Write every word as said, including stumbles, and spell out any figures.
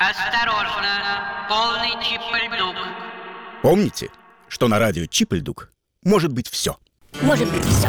Осторожно, полный чип-льдук. Помните, что на радио Чип-льдук может быть все. Может быть все.